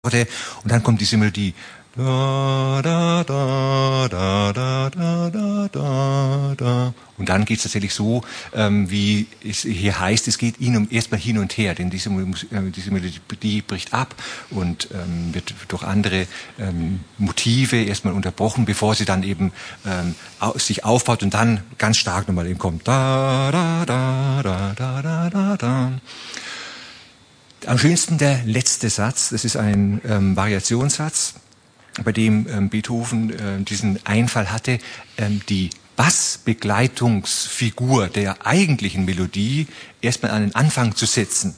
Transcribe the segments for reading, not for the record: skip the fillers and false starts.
und dann kommt diese Melodie. Da, da, da, da, da, da, da, da. Und dann geht es tatsächlich so, wie es hier heißt, es geht erstmal hin und her, denn diese Melodie bricht ab und wird durch andere Motive erstmal unterbrochen, bevor sie dann eben sich aufbaut und dann ganz stark nochmal eben kommt. Da, da, da, da, da, da, da, da. Am schönsten der letzte Satz, das ist ein Variationssatz, bei dem Beethoven diesen Einfall hatte, die Bassbegleitungsfigur der eigentlichen Melodie erstmal an den Anfang zu setzen.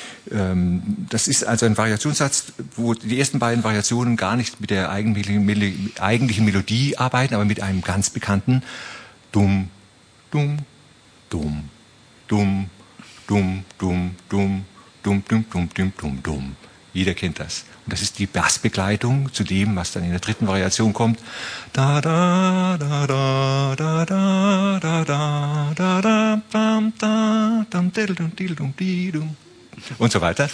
Das ist also ein Variationssatz, wo die ersten beiden Variationen gar nicht mit der eigentlichen Melodie arbeiten, aber mit einem ganz bekannten Dum, Dum, Dum, Dum, Dum, Dum, Dum, Dum, Dum, Dum, Dum, Dum, Dum. Jeder kennt das. Und das ist die Bassbegleitung zu dem, was dann in der dritten Variation kommt. Da da da da da da da da da da dam da dam dum dum dum und so weiter.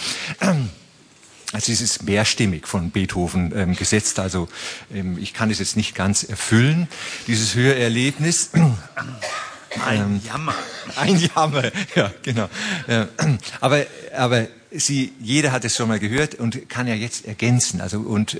Also es ist mehrstimmig von Beethoven gesetzt. Also ich kann es jetzt nicht ganz erfüllen, dieses Hörerlebnis. Ein Jammer. Ein Jammer, ja, genau. Aber jeder hat es schon mal gehört und kann ja jetzt ergänzen. Also und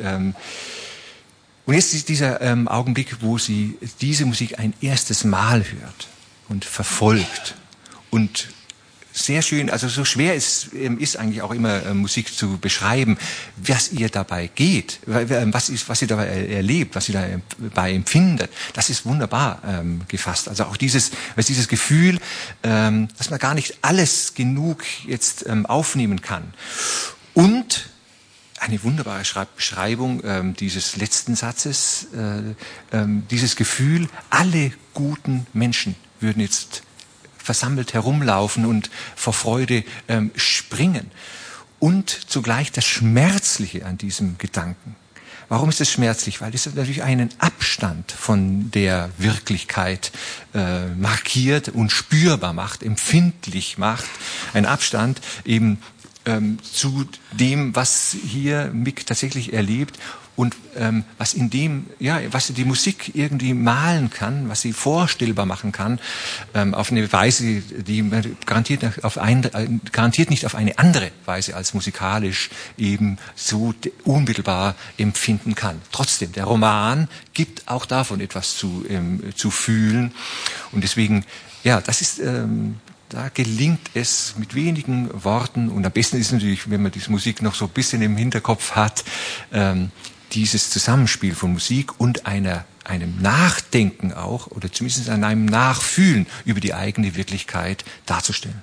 jetzt ist dieser Augenblick, wo sie diese Musik ein erstes Mal hört und verfolgt und sehr schön, also so schwer ist eigentlich auch immer Musik zu beschreiben, was ihr dabei geht, was sie dabei erlebt, was sie dabei empfindet. Das ist wunderbar gefasst. Also auch dieses Gefühl, dass man gar nicht alles genug jetzt aufnehmen kann. Und eine wunderbare Beschreibung dieses letzten Satzes, dieses Gefühl, alle guten Menschen würden jetzt versammelt herumlaufen und vor Freude springen. Und zugleich das Schmerzliche an diesem Gedanken. Warum ist es schmerzlich? Weil es natürlich einen Abstand von der Wirklichkeit markiert und spürbar macht, empfindlich macht. Ein Abstand eben zu dem, was hier Mick tatsächlich erlebt und was die Musik irgendwie malen kann, was sie vorstellbar machen kann, auf eine Weise, die man garantiert nicht auf eine andere Weise als musikalisch eben so unmittelbar empfinden kann. Trotzdem, der Roman gibt auch davon etwas zu fühlen und deswegen, ja, das ist da gelingt es mit wenigen Worten und am besten ist natürlich, wenn man diese Musik noch so ein bisschen im Hinterkopf hat, dieses Zusammenspiel von Musik und einem Nachdenken auch oder zumindest an einem Nachfühlen über die eigene Wirklichkeit darzustellen.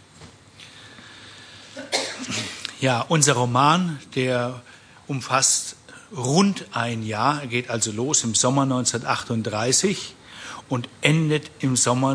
Ja, unser Roman, der umfasst rund ein Jahr, er geht also los im Sommer 1938 und endet im Sommer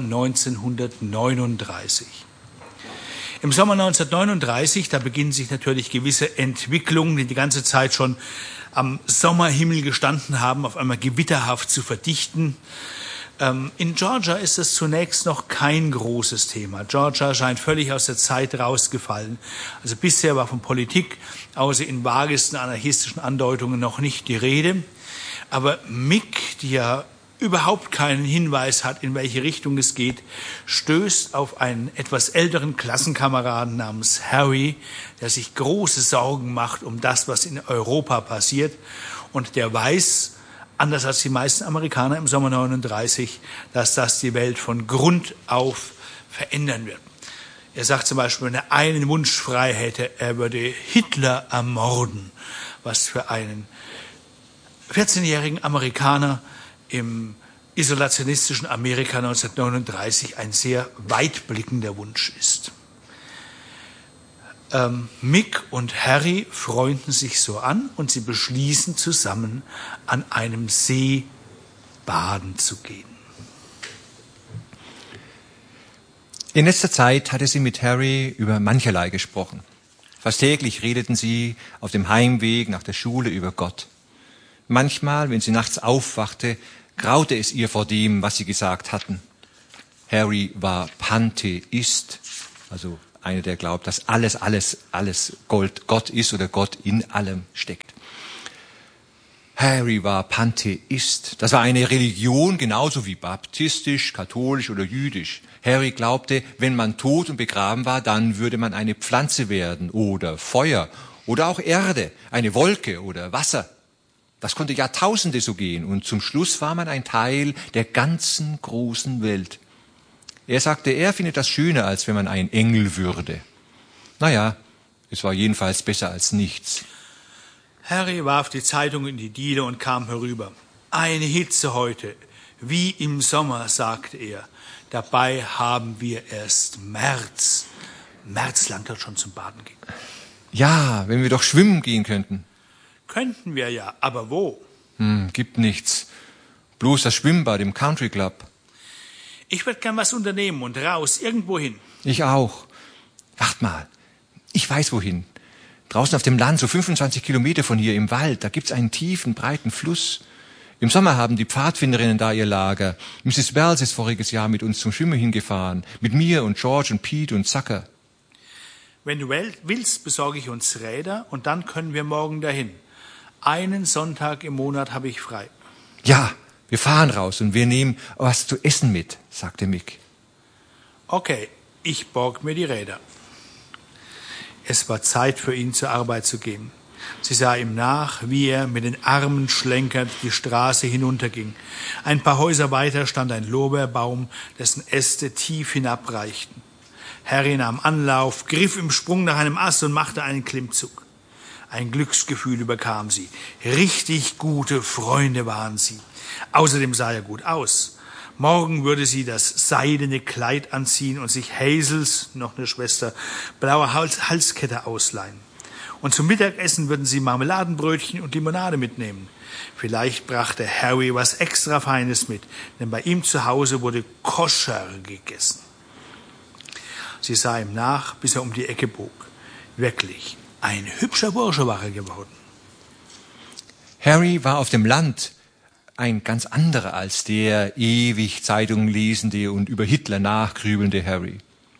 1939. Im Sommer 1939, da beginnen sich natürlich gewisse Entwicklungen, die ganze Zeit schon am Sommerhimmel gestanden haben, auf einmal gewitterhaft zu verdichten. In Georgia ist das zunächst noch kein großes Thema. Georgia scheint völlig aus der Zeit rausgefallen. Also bisher war von Politik, außer in vagesten anarchistischen Andeutungen, noch nicht die Rede. Aber Mick, die ja überhaupt keinen Hinweis hat, in welche Richtung es geht, stößt auf einen etwas älteren Klassenkameraden namens Harry, der sich große Sorgen macht um das, was in Europa passiert. Und der weiß, anders als die meisten Amerikaner im Sommer 39, dass das die Welt von Grund auf verändern wird. Er sagt zum Beispiel, wenn er einen Wunsch frei hätte, er würde Hitler ermorden, was für einen 14-jährigen Amerikaner im isolationistischen Amerika 1939 ein sehr weitblickender Wunsch ist. Mick und Harry freunden sich so an und sie beschließen zusammen, an einem See baden zu gehen. In letzter Zeit hatte sie mit Harry über mancherlei gesprochen. Fast täglich redeten sie auf dem Heimweg nach der Schule über Gott. Manchmal, wenn sie nachts aufwachte, graute es ihr vor dem, was sie gesagt hatten. Harry war Pantheist, also einer, der glaubt, dass alles Gott ist oder Gott in allem steckt. Harry war Pantheist. Das war eine Religion genauso wie baptistisch, katholisch oder jüdisch. Harry glaubte, wenn man tot und begraben war, dann würde man eine Pflanze werden oder Feuer oder auch Erde, eine Wolke oder Wasser. Das konnte Jahrtausende so gehen und zum Schluss war man ein Teil der ganzen großen Welt. Er sagte, er findet das schöner, als wenn man ein Engel würde. Naja, es war jedenfalls besser als nichts. Harry warf die Zeitung in die Diele und kam herüber. Eine Hitze heute, wie im Sommer, sagte er. Dabei haben wir erst März. März langt doch schon zum Baden gehen. Ja, wenn wir doch schwimmen gehen könnten. Könnten wir ja, aber wo? Gibt nichts. Bloß das Schwimmbad im Country Club. Ich würde gern was unternehmen und raus, irgendwo hin. Ich auch. Wart mal, ich weiß wohin. Draußen auf dem Land, so 25 Kilometer von hier im Wald, da gibt's einen tiefen, breiten Fluss. Im Sommer haben die Pfadfinderinnen da ihr Lager. Mrs. Wells ist voriges Jahr mit uns zum Schwimmen hingefahren. Mit mir und George und Pete und Zucker. Wenn du willst, besorge ich uns Räder und dann können wir morgen dahin. Einen Sonntag im Monat habe ich frei. Ja, wir fahren raus und wir nehmen was zu essen mit, sagte Mick. Okay, ich borg mir die Räder. Es war Zeit für ihn zur Arbeit zu gehen. Sie sah ihm nach, wie er mit den Armen schlenkernd die Straße hinunterging. Ein paar Häuser weiter stand ein Lorbeerbaum, dessen Äste tief hinabreichten. Harry nahm Anlauf, griff im Sprung nach einem Ast und machte einen Klimmzug. Ein Glücksgefühl überkam sie. Richtig gute Freunde waren sie. Außerdem sah er gut aus. Morgen würde sie das seidene Kleid anziehen und sich Hazels, noch eine Schwester, blaue Halskette ausleihen. Und zum Mittagessen würden sie Marmeladenbrötchen und Limonade mitnehmen. Vielleicht brachte Harry was extra Feines mit, denn bei ihm zu Hause wurde Koscher gegessen. Sie sah ihm nach, bis er um die Ecke bog. Wirklich, ein hübscher Bursche war er geworden. Harry war auf dem Land ein ganz anderer als der ewig Zeitungen lesende und über Hitler nachgrübelnde Harry.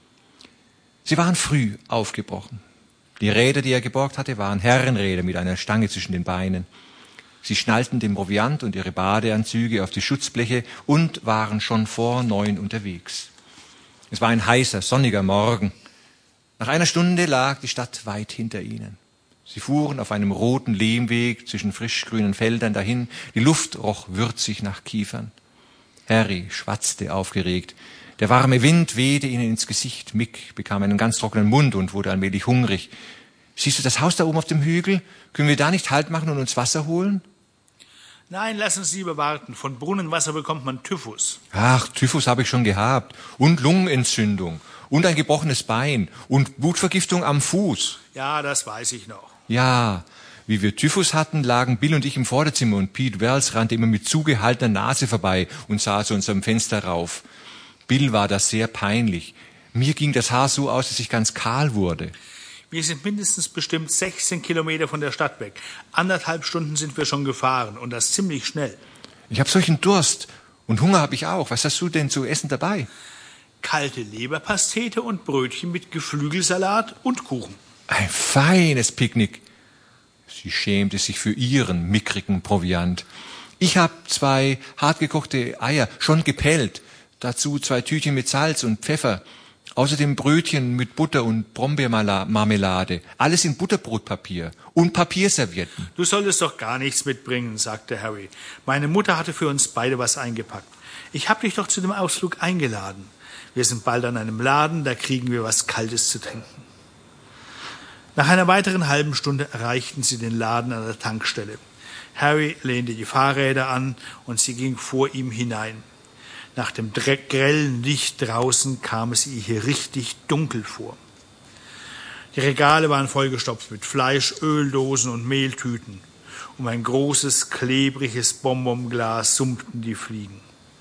Sie waren früh aufgebrochen. Die Räder, die er geborgt hatte, waren Herrenräder mit einer Stange zwischen den Beinen. Sie schnallten den Proviant und ihre Badeanzüge auf die Schutzbleche und waren schon vor 9 unterwegs. Es war ein heißer, sonniger Morgen. Nach einer Stunde lag die Stadt weit hinter ihnen. Sie fuhren auf einem roten Lehmweg zwischen frischgrünen Feldern dahin. Die Luft roch würzig nach Kiefern. Harry schwatzte aufgeregt. Der warme Wind wehte ihnen ins Gesicht. Mick bekam einen ganz trockenen Mund und wurde allmählich hungrig. Siehst du das Haus da oben auf dem Hügel? Können wir da nicht Halt machen und uns Wasser holen? Nein, lass uns lieber warten. Von Brunnenwasser bekommt man Typhus. Ach, Typhus habe ich schon gehabt. Und Lungenentzündung. Und ein gebrochenes Bein. Und Blutvergiftung am Fuß. Ja, das weiß ich noch. Ja, wie wir Typhus hatten, lagen Bill und ich im Vorderzimmer und Pete Wells rannte immer mit zugehaltener Nase vorbei und sah zu unserem Fenster rauf. Bill war das sehr peinlich. Mir ging das Haar so aus, dass ich ganz kahl wurde. Wir sind mindestens bestimmt 16 Kilometer von der Stadt weg. 1,5 Stunden sind wir schon gefahren und das ziemlich schnell. Ich habe solchen Durst und Hunger habe ich auch. Was hast du denn zu essen dabei? Kalte Leberpastete und Brötchen mit Geflügelsalat und Kuchen. Ein feines Picknick. Sie schämte sich für ihren mickrigen Proviant. Ich habe 2 hartgekochte Eier, schon gepellt. Dazu 2 Tütchen mit Salz und Pfeffer. Außerdem Brötchen mit Butter und Brombeermarmelade. Alles in Butterbrotpapier. Und Papierservietten. Du solltest doch gar nichts mitbringen, sagte Harry. Meine Mutter hatte für uns beide was eingepackt. Ich habe dich doch zu dem Ausflug eingeladen. Wir sind bald an einem Laden, da kriegen wir was Kaltes zu trinken. Nach einer weiteren halben Stunde erreichten sie den Laden an der Tankstelle. Harry lehnte die Fahrräder an und sie ging vor ihm hinein. Nach dem grellen Licht draußen kam es ihr hier richtig dunkel vor. Die Regale waren vollgestopft mit Fleisch, Öldosen und Mehltüten. Um ein großes, klebriges Bonbonglas summten die Fliegen.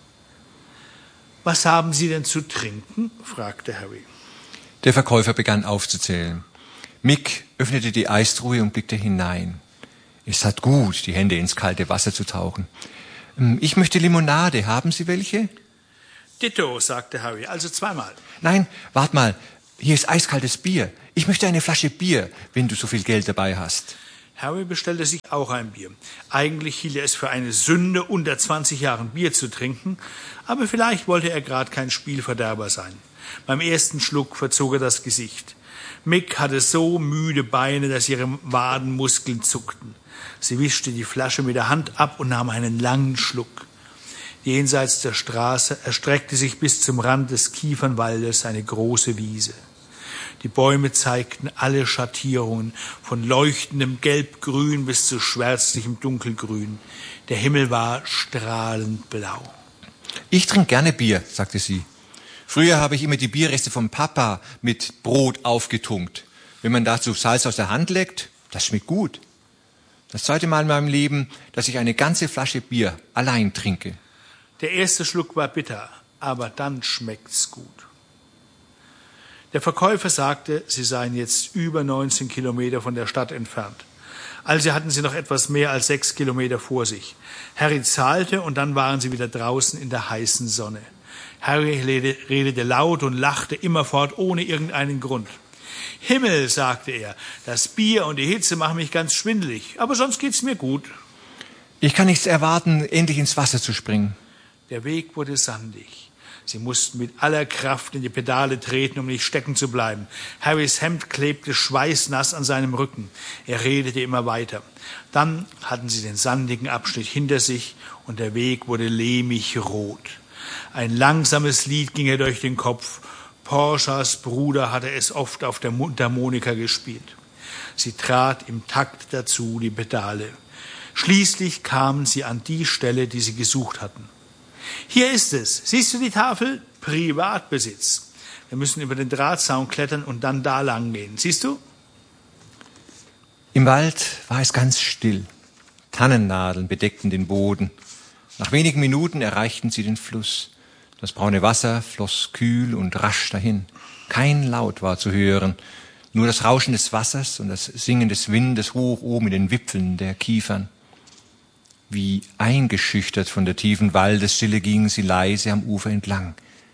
»Was haben Sie denn zu trinken?« fragte Harry. Der Verkäufer begann aufzuzählen. Mick öffnete die Eistruhe und blickte hinein. Es tat gut, die Hände ins kalte Wasser zu tauchen. Ich möchte Limonade. Haben Sie welche? Ditto, sagte Harry, also 2-mal. Nein, wart mal. Hier ist eiskaltes Bier. Ich möchte eine Flasche Bier, wenn du so viel Geld dabei hast. Harry bestellte sich auch ein Bier. Eigentlich hielt er es für eine Sünde, unter 20 Jahren Bier zu trinken, aber vielleicht wollte er gerade kein Spielverderber sein. Beim ersten Schluck verzog er das Gesicht. Mick hatte so müde Beine, dass ihre Wadenmuskeln zuckten. Sie wischte die Flasche mit der Hand ab und nahm einen langen Schluck. Jenseits der Straße erstreckte sich bis zum Rand des Kiefernwaldes eine große Wiese. Die Bäume zeigten alle Schattierungen, von leuchtendem Gelbgrün bis zu schwärzlichem Dunkelgrün. Der Himmel war strahlend blau. Ich trinke gerne Bier, sagte sie. Früher habe ich immer die Bierreste vom Papa mit Brot aufgetunkt. Wenn man dazu Salz aus der Hand leckt, das schmeckt gut. Das zweite Mal in meinem Leben, dass ich eine ganze Flasche Bier allein trinke. Der erste Schluck war bitter, aber dann schmeckt's gut. Der Verkäufer sagte, sie seien jetzt über 19 Kilometer von der Stadt entfernt. Also hatten sie noch etwas mehr als 6 Kilometer vor sich. Harry zahlte und dann waren sie wieder draußen in der heißen Sonne. Harry redete laut und lachte immerfort ohne irgendeinen Grund. Himmel, sagte er, das Bier und die Hitze machen mich ganz schwindelig, aber sonst geht's mir gut. Ich kann nichts erwarten, endlich ins Wasser zu springen. Der Weg wurde sandig. Sie mussten mit aller Kraft in die Pedale treten, um nicht stecken zu bleiben. Harrys Hemd klebte schweißnass an seinem Rücken. Er redete immer weiter. Dann hatten sie den sandigen Abschnitt hinter sich und der Weg wurde lehmig rot. Ein langsames Lied ging ihr durch den Kopf. Portias Bruder hatte es oft auf der Mundharmonika gespielt. Sie trat im Takt dazu die Pedale. Schließlich kamen sie an die Stelle, die sie gesucht hatten. Hier ist es. Siehst du die Tafel? Privatbesitz. Wir müssen über den Drahtzaun klettern und dann da lang gehen. Siehst du? Im Wald war es ganz still. Tannennadeln bedeckten den Boden. Nach wenigen Minuten erreichten sie den Fluss. Das braune Wasser floss kühl und rasch dahin. Kein Laut war zu hören, nur das Rauschen des Wassers und das Singen des Windes hoch oben in den Wipfeln der Kiefern. Wie eingeschüchtert von der tiefen Waldesstille gingen sie leise am Ufer entlang.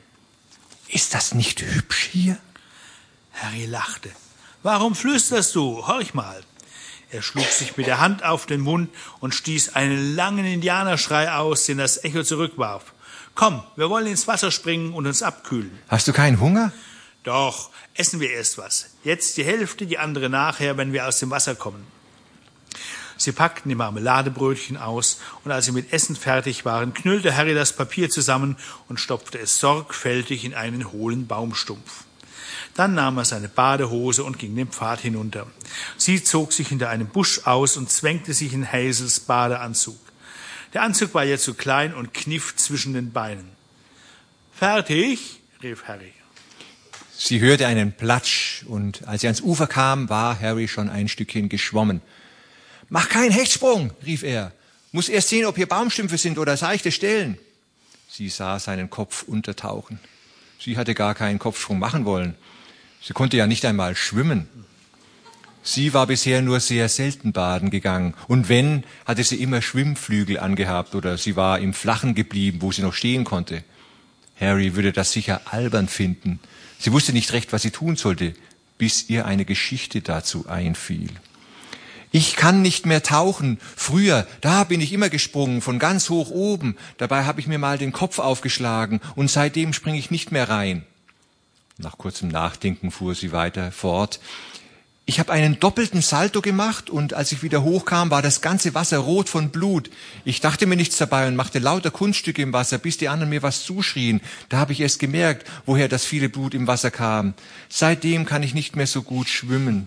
Ist das nicht hübsch hier? Harry lachte. Warum flüsterst du? Horch mal. Er schlug sich mit der Hand auf den Mund und stieß einen langen Indianerschrei aus, den das Echo zurückwarf. Komm, wir wollen ins Wasser springen und uns abkühlen. Hast du keinen Hunger? Doch, essen wir erst was. Jetzt die Hälfte, die andere nachher, wenn wir aus dem Wasser kommen. Sie packten die Marmeladebrötchen aus, und als sie mit Essen fertig waren, knüllte Harry das Papier zusammen und stopfte es sorgfältig in einen hohlen Baumstumpf. Dann nahm er seine Badehose und ging den Pfad hinunter. Sie zog sich hinter einem Busch aus und zwängte sich in Hazels Badeanzug. Der Anzug war ihr zu klein und kniff zwischen den Beinen. »Fertig?« rief Harry. Sie hörte einen Platsch, und als sie ans Ufer kam, war Harry schon ein Stückchen geschwommen. »Mach keinen Hechtsprung«, rief er. »Muss erst sehen, ob hier Baumstümpfe sind oder seichte Stellen.« Sie sah seinen Kopf untertauchen. Sie hatte gar keinen Kopfsprung machen wollen. Sie konnte ja nicht einmal schwimmen. Sie war bisher nur sehr selten baden gegangen. Und wenn, hatte sie immer Schwimmflügel angehabt oder sie war im Flachen geblieben, wo sie noch stehen konnte. Harry würde das sicher albern finden. Sie wusste nicht recht, was sie tun sollte, bis ihr eine Geschichte dazu einfiel. Ich kann nicht mehr tauchen. Früher, da bin ich immer gesprungen, von ganz hoch oben. Dabei habe ich mir mal den Kopf aufgeschlagen und seitdem springe ich nicht mehr rein. Nach kurzem Nachdenken fuhr sie weiter fort. Ich habe einen doppelten Salto gemacht und als ich wieder hochkam, war das ganze Wasser rot von Blut. Ich dachte mir nichts dabei und machte lauter Kunststücke im Wasser, bis die anderen mir was zuschrien. Da habe ich erst gemerkt, woher das viele Blut im Wasser kam. Seitdem kann ich nicht mehr so gut schwimmen.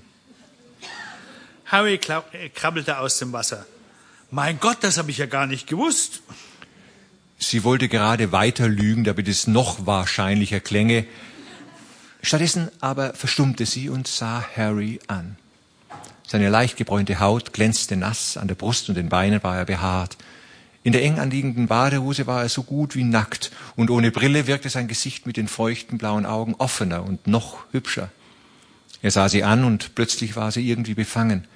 Harry krabbelte aus dem Wasser. Mein Gott, das habe ich ja gar nicht gewusst. Sie wollte gerade weiter lügen, damit es noch wahrscheinlicher klänge. Stattdessen aber verstummte sie und sah Harry an. Seine leicht gebräunte Haut glänzte nass, an der Brust und den Beinen war er behaart. In der eng anliegenden Badehose war er so gut wie nackt, und ohne Brille wirkte sein Gesicht mit den feuchten blauen Augen offener und noch hübscher. Er sah sie an und plötzlich war sie irgendwie befangen.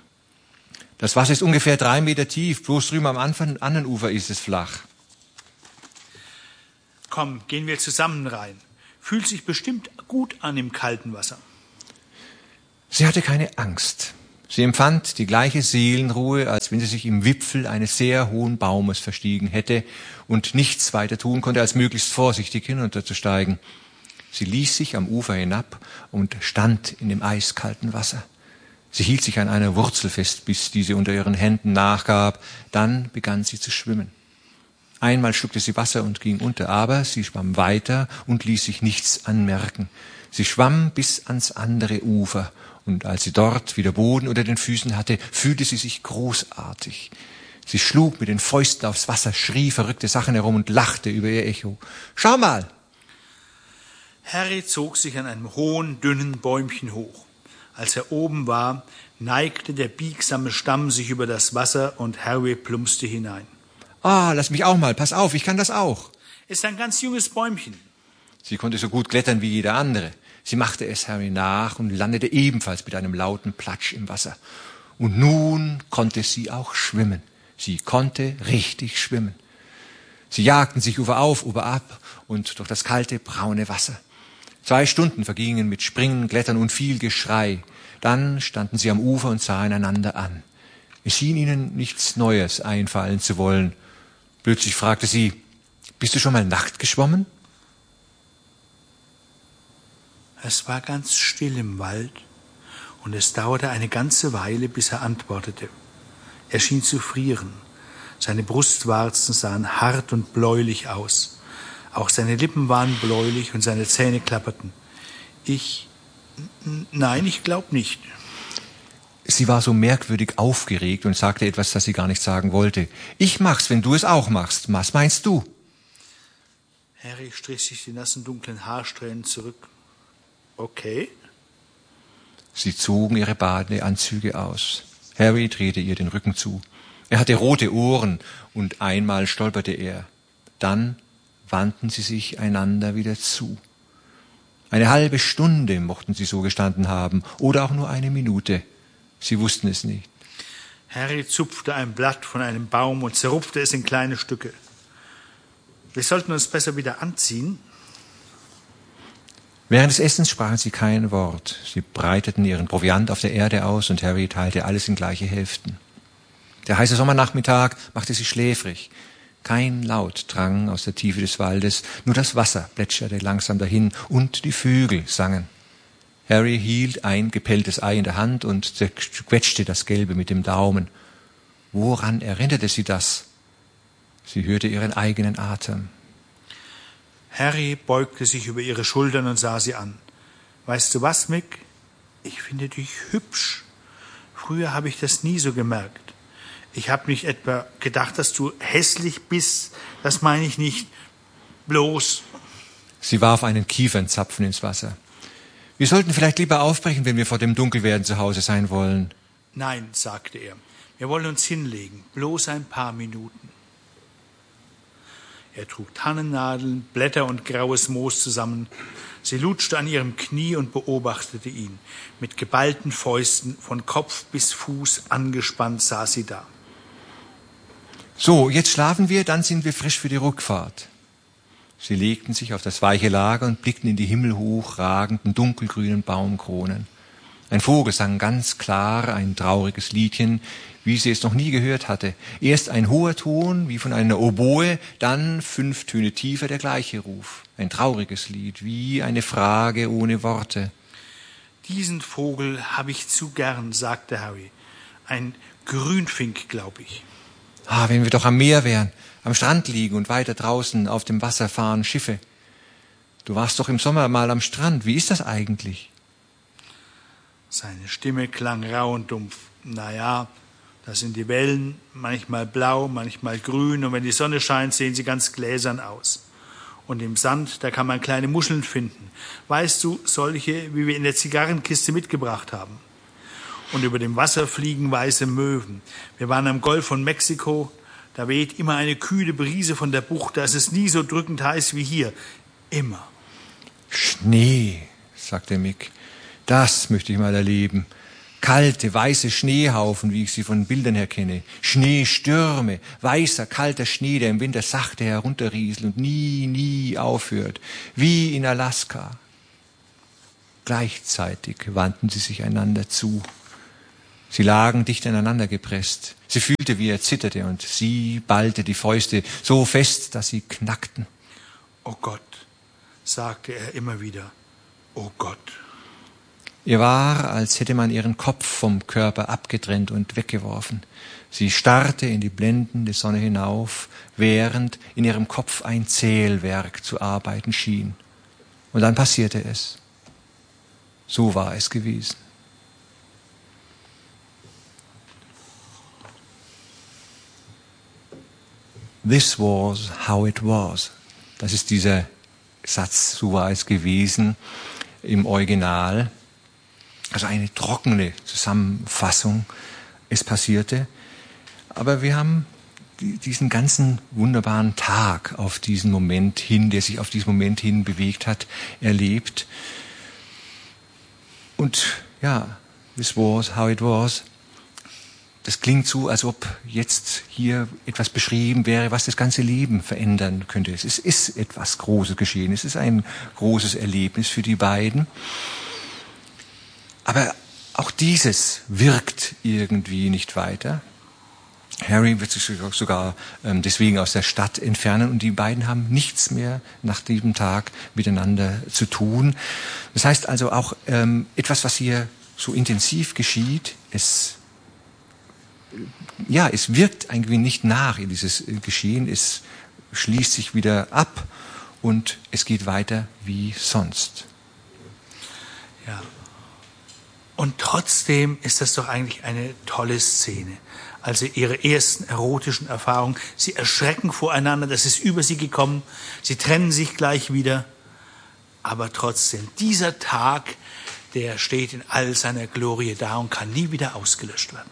Das Wasser ist ungefähr 3 Meter tief, bloß drüben am anderen Ufer ist es flach. Komm, gehen wir zusammen rein. Fühlt sich bestimmt gut an im kalten Wasser. Sie hatte keine Angst. Sie empfand die gleiche Seelenruhe, als wenn sie sich im Wipfel eines sehr hohen Baumes verstiegen hätte und nichts weiter tun konnte, als möglichst vorsichtig hinunterzusteigen. Sie ließ sich am Ufer hinab und stand in dem eiskalten Wasser. Sie hielt sich an einer Wurzel fest, bis diese unter ihren Händen nachgab. Dann begann sie zu schwimmen. Einmal schluckte sie Wasser und ging unter, aber sie schwamm weiter und ließ sich nichts anmerken. Sie schwamm bis ans andere Ufer, und als sie dort wieder Boden unter den Füßen hatte, fühlte sie sich großartig. Sie schlug mit den Fäusten aufs Wasser, schrie verrückte Sachen herum und lachte über ihr Echo. »Schau mal!« Harry zog sich an einem hohen, dünnen Bäumchen hoch. Als er oben war, neigte der biegsame Stamm sich über das Wasser und Harry plumpste hinein. »Ah, lass mich auch mal, pass auf, ich kann das auch.« Ist ein ganz junges Bäumchen. Sie konnte so gut klettern wie jeder andere. Sie machte es Harry nach und landete ebenfalls mit einem lauten Platsch im Wasser. Und nun konnte sie auch schwimmen. Sie konnte richtig schwimmen. Sie jagten sich Ufer auf, Ufer ab und durch das kalte, braune Wasser. 2 Stunden vergingen mit Springen, Klettern und viel Geschrei. Dann standen sie am Ufer und sahen einander an. Es schien ihnen nichts Neues einfallen zu wollen. Plötzlich fragte sie, »Bist du schon mal nackt geschwommen?« Es war ganz still im Wald und es dauerte eine ganze Weile, bis er antwortete. Er schien zu frieren. Seine Brustwarzen sahen hart und bläulich aus. Auch seine Lippen waren bläulich und seine Zähne klapperten. Nein, ich glaube nicht. Sie war so merkwürdig aufgeregt und sagte etwas, das sie gar nicht sagen wollte. »Ich mach's, wenn du es auch machst. Was meinst du?« Harry strich sich die nassen, dunklen Haarsträhnen zurück. Okay. Sie zogen ihre Badeanzüge aus. Harry drehte ihr den Rücken zu. Er hatte rote Ohren und einmal stolperte er. Dann wandten sie sich einander wieder zu. Eine halbe Stunde mochten sie so gestanden haben oder auch nur 1 Minute. Sie wussten es nicht. Harry zupfte ein Blatt von einem Baum und zerrupfte es in kleine Stücke. Wir sollten uns besser wieder anziehen. Während des Essens sprachen sie kein Wort. Sie breiteten ihren Proviant auf der Erde aus und Harry teilte alles in gleiche Hälften. Der heiße Sommernachmittag machte sie schläfrig. Kein Laut drang aus der Tiefe des Waldes, nur das Wasser plätscherte langsam dahin und die Vögel sangen. Harry hielt ein gepelltes Ei in der Hand und zerquetschte das Gelbe mit dem Daumen. Woran erinnerte sie das? Sie hörte ihren eigenen Atem. Harry beugte sich über ihre Schultern und sah sie an. Weißt du was, Mick? Ich finde dich hübsch. Früher habe ich das nie so gemerkt. Ich habe nicht etwa gedacht, dass du hässlich bist. Das meine ich nicht. Bloß. Sie warf einen Kiefernzapfen ins Wasser. Wir sollten vielleicht lieber aufbrechen, wenn wir vor dem Dunkelwerden zu Hause sein wollen. Nein, sagte er. Wir wollen uns hinlegen. Bloß ein paar Minuten. Er trug Tannennadeln, Blätter und graues Moos zusammen. Sie lutschte an ihrem Knie und beobachtete ihn. Mit geballten Fäusten, von Kopf bis Fuß angespannt, saß sie da. So, jetzt schlafen wir, dann sind wir frisch für die Rückfahrt. Sie legten sich auf das weiche Lager und blickten in die himmelhoch ragenden, dunkelgrünen Baumkronen. Ein Vogel sang ganz klar ein trauriges Liedchen, wie sie es noch nie gehört hatte. Erst ein hoher Ton, wie von einer Oboe, dann 5 Töne tiefer der gleiche Ruf. Ein trauriges Lied, wie eine Frage ohne Worte. Diesen Vogel habe ich zu gern, sagte Harry. Ein Grünfink, glaube ich. Ah, wenn wir doch am Meer wären, am Strand liegen und weiter draußen auf dem Wasser fahren Schiffe. Du warst doch im Sommer mal am Strand. Wie ist das eigentlich? Seine Stimme klang rau und dumpf. Naja, das sind die Wellen, manchmal blau, manchmal grün, und wenn die Sonne scheint, sehen sie ganz gläsern aus. Und im Sand, da kann man kleine Muscheln finden. Weißt du, solche, wie wir in der Zigarrenkiste mitgebracht haben. Und über dem Wasser fliegen weiße Möwen. Wir waren am Golf von Mexiko, da weht immer eine kühle Brise von der Bucht, da ist es nie so drückend heiß wie hier. Immer. Schnee, sagte Mick. Das möchte ich mal erleben. Kalte, weiße Schneehaufen, wie ich sie von Bildern her kenne. Schneestürme, weißer, kalter Schnee, der im Winter sachte herunterrieselt und nie aufhört. Wie in Alaska. Gleichzeitig wandten sie sich einander zu. Sie lagen dicht aneinander gepresst. Sie fühlte, wie er zitterte, und sie ballte die Fäuste so fest, dass sie knackten. Oh Gott, sagte er immer wieder. Oh Gott. Ihr war, als hätte man ihren Kopf vom Körper abgetrennt und weggeworfen. Sie starrte in die blendende Sonne hinauf, während in ihrem Kopf ein Zählwerk zu arbeiten schien. Und dann passierte es. So war es gewesen. This was how it was. Das ist dieser Satz, so war es gewesen im Original. Also eine trockene Zusammenfassung. Es passierte. Aber wir haben diesen ganzen wunderbaren Tag auf diesen Moment hin, der sich auf diesen Moment hin bewegt hat, erlebt. Und ja, this was how it was. Das klingt so, als ob jetzt hier etwas beschrieben wäre, was das ganze Leben verändern könnte. Es ist etwas Großes geschehen. Es ist ein großes Erlebnis für die beiden. Aber auch dieses wirkt irgendwie nicht weiter. Harry wird sich sogar deswegen aus der Stadt entfernen und die beiden haben nichts mehr nach diesem Tag miteinander zu tun. Das heißt also auch etwas, was hier so intensiv geschieht, es wirkt irgendwie nicht nach in dieses Geschehen, es schließt sich wieder ab und es geht weiter wie sonst. Ja. Und trotzdem ist das doch eigentlich eine tolle Szene. Also ihre ersten erotischen Erfahrungen, sie erschrecken voreinander, das ist über sie gekommen, sie trennen sich gleich wieder. Aber trotzdem, dieser Tag, der steht in all seiner Glorie da und kann nie wieder ausgelöscht werden.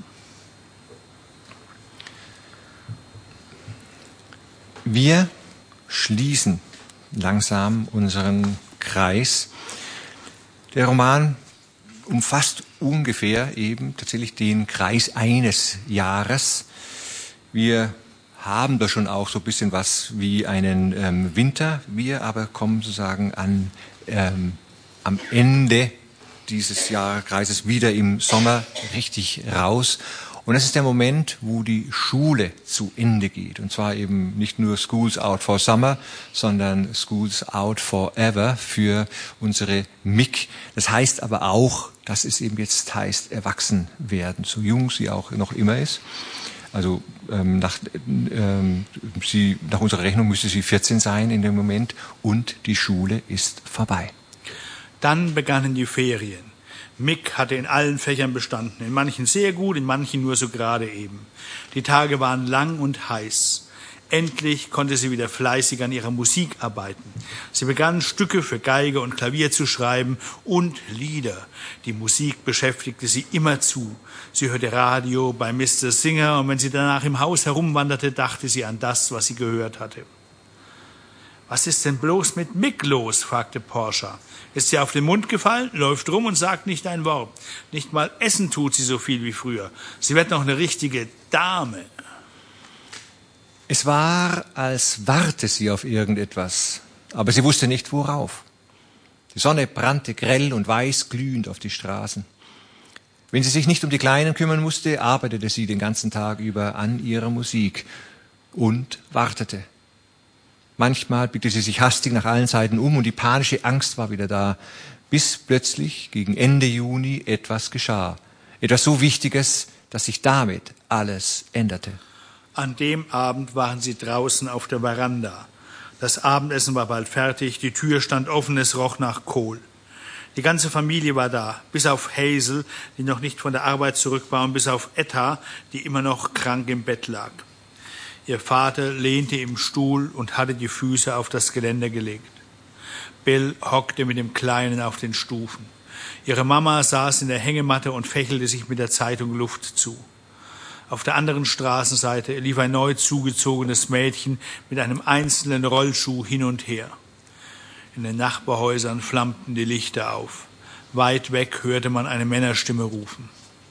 Wir schließen langsam unseren Kreis. Der Roman umfasst ungefähr eben tatsächlich den Kreis eines Jahres. Wir haben da schon auch so ein bisschen was wie einen Winter. Wir aber kommen sozusagen am Ende dieses Jahreskreises wieder im Sommer richtig raus. Und das ist der Moment, wo die Schule zu Ende geht. Und zwar eben nicht nur School's Out for Summer, sondern School's Out Forever für unsere Mick. Das heißt aber auch, dass es eben jetzt heißt, erwachsen werden, so jung sie auch noch immer ist. Also nach unserer Rechnung müsste sie 14 sein in dem Moment und die Schule ist vorbei. Dann begannen die Ferien. Mick hatte in allen Fächern bestanden, in manchen sehr gut, in manchen nur so gerade eben. Die Tage waren lang und heiß. Endlich konnte sie wieder fleißig an ihrer Musik arbeiten. Sie begann Stücke für Geige und Klavier zu schreiben und Lieder. Die Musik beschäftigte sie immerzu. Sie hörte Radio bei Mr. Singer und wenn sie danach im Haus herumwanderte, dachte sie an das, was sie gehört hatte. »Was ist denn bloß mit Mick los?« fragte Portia. »Ist sie auf den Mund gefallen, läuft rum und sagt nicht ein Wort. Nicht mal essen tut sie so viel wie früher. Sie wird noch eine richtige Dame.« Es war, als warte sie auf irgendetwas, aber sie wusste nicht, worauf. Die Sonne brannte grell und weiß glühend auf die Straßen. Wenn sie sich nicht um die Kleinen kümmern musste, arbeitete sie den ganzen Tag über an ihrer Musik und wartete. Manchmal blickte sie sich hastig nach allen Seiten um und die panische Angst war wieder da, bis plötzlich gegen Ende Juni etwas geschah. Etwas so Wichtiges, dass sich damit alles änderte. An dem Abend waren sie draußen auf der Veranda. Das Abendessen war bald fertig, die Tür stand offen, es roch nach Kohl. Die ganze Familie war da, bis auf Hazel, die noch nicht von der Arbeit zurück war, und bis auf Etta, die immer noch krank im Bett lag. Ihr Vater lehnte im Stuhl und hatte die Füße auf das Geländer gelegt. Bill hockte mit dem Kleinen auf den Stufen. Ihre Mama saß in der Hängematte und fächelte sich mit der Zeitung Luft zu. Auf der anderen Straßenseite lief ein neu zugezogenes Mädchen mit einem einzelnen Rollschuh hin und her. In den Nachbarhäusern flammten die Lichter auf. Weit weg hörte man eine Männerstimme rufen.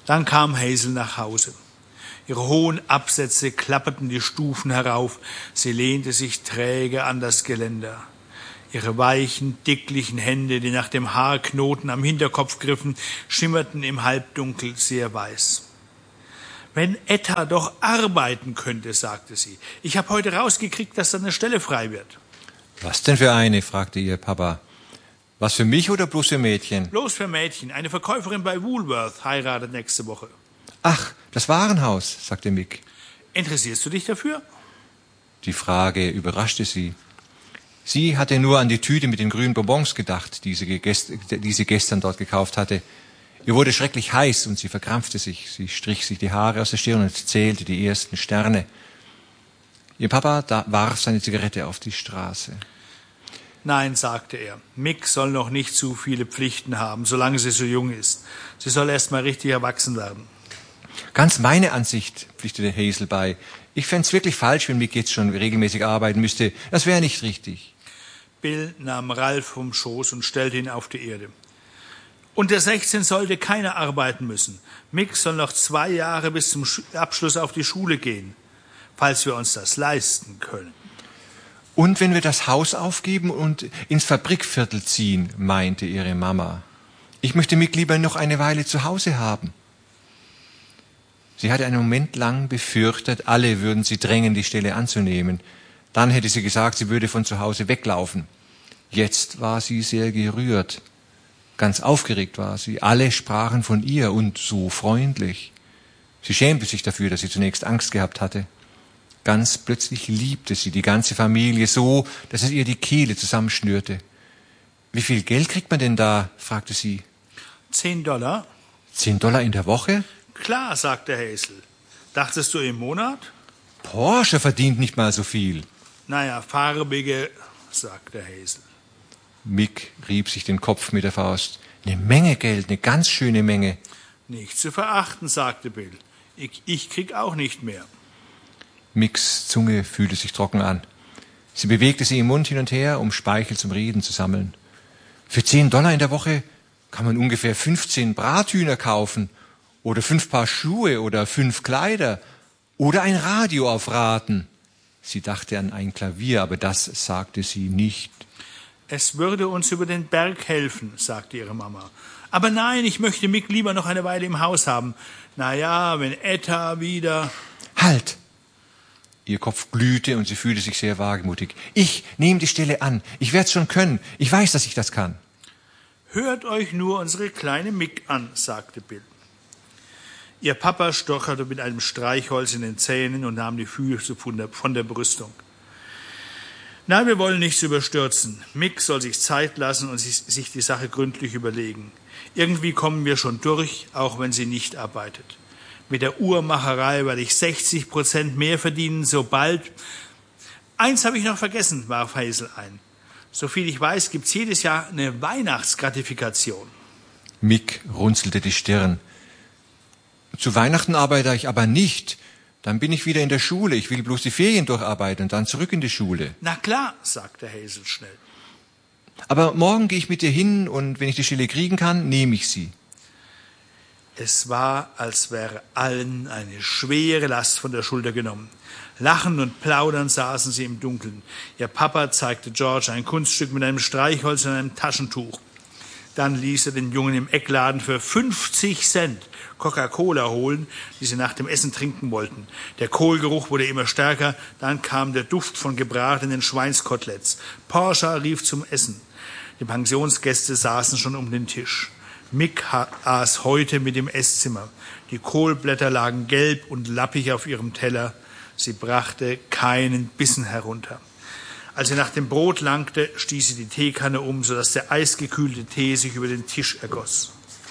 Dann kam Hazel nach Hause. Ihre hohen Absätze klapperten die Stufen herauf. Sie lehnte sich träge an das Geländer. Ihre weichen, dicklichen Hände, die nach dem Haarknoten am Hinterkopf griffen, schimmerten im Halbdunkel sehr weiß. »Wenn Etta doch arbeiten könnte«, sagte sie. »Ich habe heute rausgekriegt, dass da eine Stelle frei wird.« »Was denn für eine?« fragte ihr Papa. »Was, für mich oder bloß für Mädchen?« »Bloß für Mädchen. Eine Verkäuferin bei Woolworth heiratet nächste Woche.« »Ach, das Warenhaus«, sagte Mick. »Interessierst du dich dafür?« Die Frage überraschte sie. Sie hatte nur an die Tüte mit den grünen Bonbons gedacht, die sie gestern dort gekauft hatte. Ihr wurde schrecklich heiß und sie verkrampfte sich. Sie strich sich die Haare aus der Stirn und zählte die ersten Sterne. Ihr Papa warf seine Zigarette auf die Straße. »Nein«, sagte er, »Mick soll noch nicht zu viele Pflichten haben, solange sie so jung ist. Sie soll erst mal richtig erwachsen werden.« »Ganz meine Ansicht«, pflichtete Hazel bei. »Ich fänd's wirklich falsch, wenn Mick jetzt schon regelmäßig arbeiten müsste. Das wäre nicht richtig.« Bill nahm Ralph vom Schoß und stellte ihn auf die Erde. »Unter 16 sollte keiner arbeiten müssen. Mick soll noch 2 Jahre bis zum Abschluss auf die Schule gehen, falls wir uns das leisten können.« »Und wenn wir das Haus aufgeben und ins Fabrikviertel ziehen«, meinte ihre Mama. »Ich möchte Mick lieber noch eine Weile zu Hause haben.« Sie hatte einen Moment lang befürchtet, alle würden sie drängen, die Stelle anzunehmen. Dann hätte sie gesagt, sie würde von zu Hause weglaufen. Jetzt war sie sehr gerührt. Ganz aufgeregt war sie. Alle sprachen von ihr und so freundlich. Sie schämte sich dafür, dass sie zunächst Angst gehabt hatte. Ganz plötzlich liebte sie die ganze Familie so, dass es ihr die Kehle zusammenschnürte. »Wie viel Geld kriegt man denn da?« fragte sie. $10. $10 in der Woche? »Klar«, sagte Hazel. »Dachtest du im Monat?« »Porsche verdient nicht mal so viel.« »Naja, farbige«, sagte Hazel. Mick rieb sich den Kopf mit der Faust. »Eine Menge Geld, eine ganz schöne Menge.« »Nicht zu verachten«, sagte Bill. Ich krieg auch nicht mehr.« Micks Zunge fühlte sich trocken an. Sie bewegte sie im Mund hin und her, um Speichel zum Reden zu sammeln. »Für $10 in der Woche kann man ungefähr 15 Brathühner kaufen oder 5 Paar Schuhe oder 5 Kleider oder ein Radio auf Raten.« Sie dachte an ein Klavier, aber das sagte sie nicht. »Es würde uns über den Berg helfen«, sagte ihre Mama. »Aber nein, ich möchte Mick lieber noch eine Weile im Haus haben. Na ja, wenn Etta wieder...« »Halt!« Ihr Kopf glühte und sie fühlte sich sehr wagemutig. »Ich nehme die Stelle an. Ich werd's schon können. Ich weiß, dass ich das kann.« »Hört euch nur unsere kleine Mick an«, sagte Bill. Ihr Papa stocherte mit einem Streichholz in den Zähnen und nahm die Füße von der Brüstung. »Nein, wir wollen nichts überstürzen. Mick soll sich Zeit lassen und sich die Sache gründlich überlegen. Irgendwie kommen wir schon durch, auch wenn sie nicht arbeitet. Mit der Uhrmacherei werde ich 60% mehr verdienen, sobald...« »Eins habe ich noch vergessen«, warf Hazel ein. »Soviel ich weiß, gibt's jedes Jahr eine Weihnachtsgratifikation.« Mick runzelte die Stirn. »Zu Weihnachten arbeite ich aber nicht. Dann bin ich wieder in der Schule. Ich will bloß die Ferien durcharbeiten und dann zurück in die Schule.« »Na klar«, sagte Hazel schnell. »Aber morgen gehe ich mit dir hin und wenn ich die Stelle kriegen kann, nehme ich sie.« Es war, als wäre allen eine schwere Last von der Schulter genommen. Lachend und plaudernd saßen sie im Dunkeln. Ihr Papa zeigte George ein Kunststück mit einem Streichholz und einem Taschentuch. Dann ließ er den Jungen im Eckladen für 50 Cent Coca-Cola holen, die sie nach dem Essen trinken wollten. Der Kohlgeruch wurde immer stärker, dann kam der Duft von gebratenen Schweinskoteletts. Porsche rief zum Essen. Die Pensionsgäste saßen schon um den Tisch. Mick aß heute mit im Esszimmer. Die Kohlblätter lagen gelb und lappig auf ihrem Teller. Sie brachte keinen Bissen herunter. Als sie nach dem Brot langte, stieß sie die Teekanne um, sodass der eisgekühlte Tee sich über den Tisch ergoss.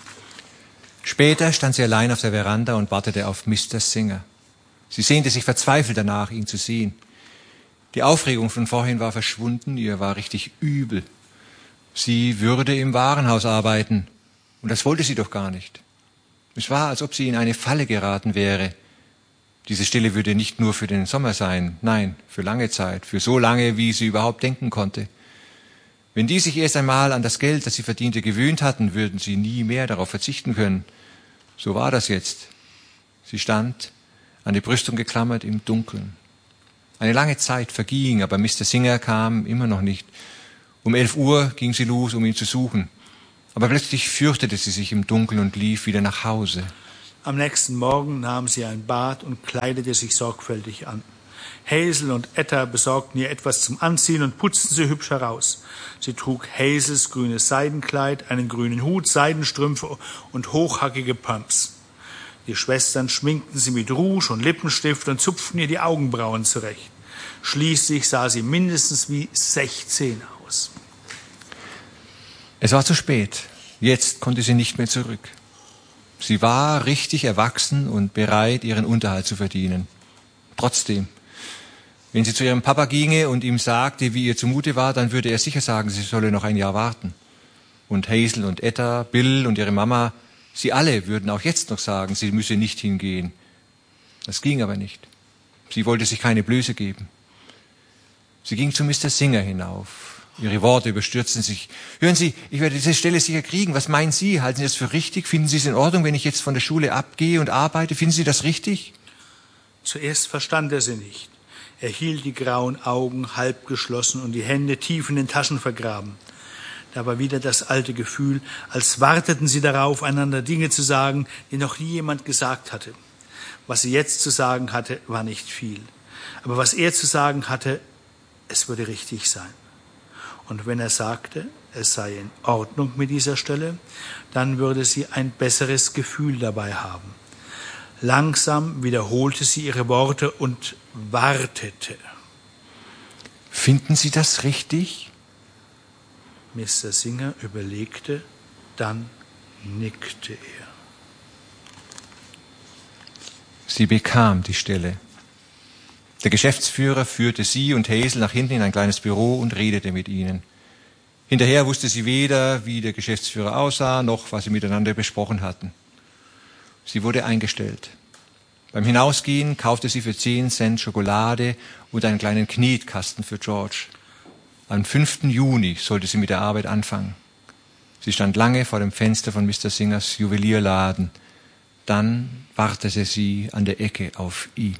Später stand sie allein auf der Veranda und wartete auf Mr. Singer. Sie sehnte sich verzweifelt danach, ihn zu sehen. Die Aufregung von vorhin war verschwunden, ihr war richtig übel. Sie würde im Warenhaus arbeiten, und das wollte sie doch gar nicht. Es war, als ob sie in eine Falle geraten wäre. Diese Stelle würde nicht nur für den Sommer sein, nein, für lange Zeit, für so lange, wie sie überhaupt denken konnte. Wenn die sich erst einmal an das Geld, das sie verdiente, gewöhnt hatten, würden sie nie mehr darauf verzichten können. So war das jetzt. Sie stand, an die Brüstung geklammert, im Dunkeln. Eine lange Zeit verging, aber Mr. Singer kam immer noch nicht. Um 11 Uhr ging sie los, um ihn zu suchen. Aber plötzlich fürchtete sie sich im Dunkeln und lief wieder nach Hause. Am nächsten Morgen nahm sie ein Bad und kleidete sich sorgfältig an. Hazel und Etta besorgten ihr etwas zum Anziehen und putzten sie hübsch heraus. Sie trug Hazels grünes Seidenkleid, einen grünen Hut, Seidenstrümpfe und hochhackige Pumps. Die Schwestern schminkten sie mit Rouge und Lippenstift und zupften ihr die Augenbrauen zurecht. Schließlich sah sie mindestens wie 16 aus. Es war zu spät. Jetzt konnte sie nicht mehr zurück. Sie war richtig erwachsen und bereit, ihren Unterhalt zu verdienen. Trotzdem, wenn sie zu ihrem Papa ginge und ihm sagte, wie ihr zumute war, dann würde er sicher sagen, sie solle noch ein Jahr warten. Und Hazel und Etta, Bill und ihre Mama, sie alle würden auch jetzt noch sagen, sie müsse nicht hingehen. Das ging aber nicht. Sie wollte sich keine Blöße geben. Sie ging zu Mr. Singer hinauf. Ihre Worte überstürzten sich. Hören Sie, ich werde diese Stelle sicher kriegen. Was meinen Sie? Halten Sie das für richtig? Finden Sie es in Ordnung, wenn ich jetzt von der Schule abgehe und arbeite? Finden Sie das richtig? Zuerst verstand er sie nicht. Er hielt die grauen Augen halb geschlossen und die Hände tief in den Taschen vergraben. Da war wieder das alte Gefühl, als warteten sie darauf, einander Dinge zu sagen, die noch nie jemand gesagt hatte. Was sie jetzt zu sagen hatte, war nicht viel. Aber was er zu sagen hatte, es würde richtig sein. Und wenn er sagte, es sei in Ordnung mit dieser Stelle, dann würde sie ein besseres Gefühl dabei haben. Langsam wiederholte sie ihre Worte und wartete. Finden Sie das richtig? Mr. Singer überlegte, dann nickte er. Sie bekam die Stelle. Der Geschäftsführer führte sie und Hazel nach hinten in ein kleines Büro und redete mit ihnen. Hinterher wusste sie weder, wie der Geschäftsführer aussah, noch was sie miteinander besprochen hatten. Sie wurde eingestellt. Beim Hinausgehen kaufte sie für 10 Cent Schokolade und einen kleinen Knetkasten für George. Am 5. Juni sollte sie mit der Arbeit anfangen. Sie stand lange vor dem Fenster von Mr. Singers Juwelierladen. Dann wartete sie an der Ecke auf ihn.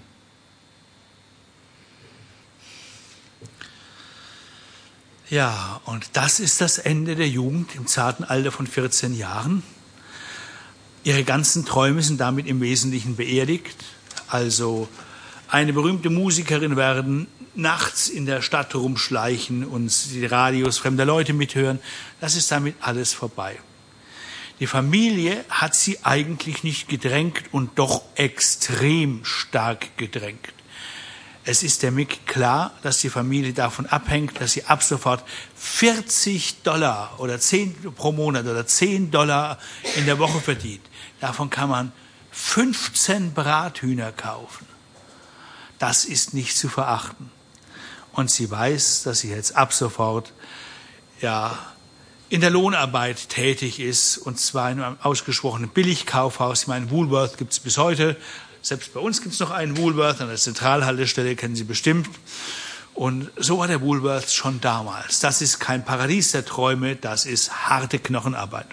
Ja, und das ist das Ende der Jugend im zarten Alter von 14 Jahren. Ihre ganzen Träume sind damit im Wesentlichen beerdigt. Also eine berühmte Musikerin werden, nachts in der Stadt rumschleichen und die Radios fremder Leute mithören. Das ist damit alles vorbei. Die Familie hat sie eigentlich nicht gedrängt und doch extrem stark gedrängt. Es ist der Mick klar, dass die Familie davon abhängt, dass sie ab sofort $40 oder 10 pro Monat oder $10 in der Woche verdient. Davon kann man 15 Brathühner kaufen. Das ist nicht zu verachten. Und sie weiß, dass sie jetzt ab sofort in der Lohnarbeit tätig ist, und zwar in einem ausgesprochenen Billigkaufhaus. Ich meine, Woolworth gibt es bis heute. Selbst bei uns gibt es noch einen Woolworth, an der Zentralhaltestelle, kennen Sie bestimmt. Und so war der Woolworth schon damals. Das ist kein Paradies der Träume, das ist harte Knochenarbeit.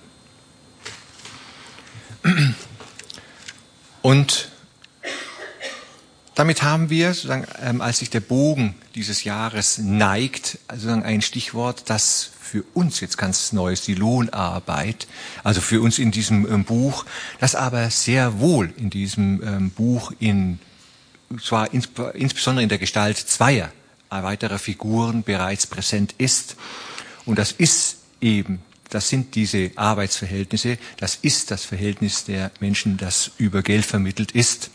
Und damit haben wir, sozusagen, als sich der Bogen dieses Jahres neigt, sozusagen ein Stichwort, das für uns jetzt ganz neu ist, die Lohnarbeit, also für uns in diesem Buch, das aber sehr wohl in diesem Buch zwar insbesondere in der Gestalt zweier weiterer Figuren bereits präsent ist. Und das sind diese Arbeitsverhältnisse, das ist das Verhältnis der Menschen, das über Geld vermittelt ist.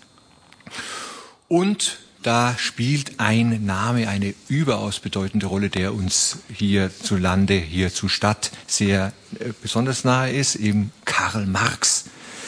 Und da spielt ein Name eine überaus bedeutende Rolle, der uns hierzulande, hier zur Stadt sehr besonders nahe ist, eben Karl Marx.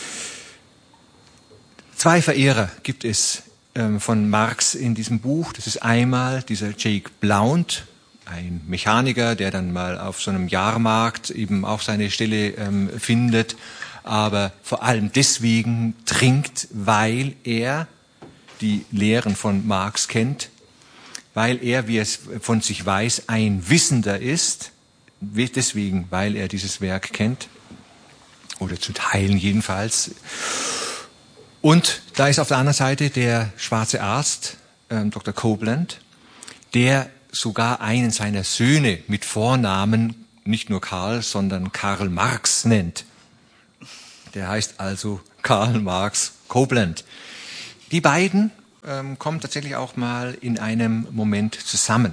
2 Verehrer gibt es von Marx in diesem Buch. Das ist einmal dieser Jake Blount, ein Mechaniker, der dann mal auf so einem Jahrmarkt eben auch seine Stelle findet, aber vor allem deswegen trinkt, weil er die Lehren von Marx kennt, weil er, wie es von sich weiß, ein Wissender ist, deswegen, weil er dieses Werk kennt. oder zu Teilen jedenfalls. Und da ist auf der anderen Seite der schwarze Arzt, Dr. Copeland, der sogar einen seiner Söhne mit Vornamen nicht nur Karl, sondern Karl Marx nennt. Der heißt also Karl Marx Copeland. Die beiden kommen tatsächlich auch mal in einem Moment zusammen.